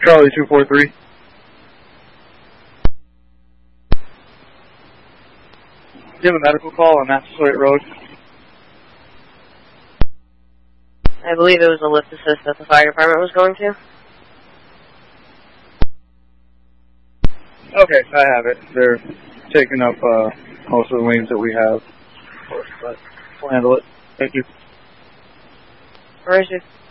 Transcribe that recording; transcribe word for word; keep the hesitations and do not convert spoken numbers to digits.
Charlie two four three. Give a medical call on Massasoit Road. I believe it was a lift assist that the fire department was going to. Okay, I have it. They're taking up uh, most of the lanes that we have. Of course, but we'll handle it. Thank you. Where is it?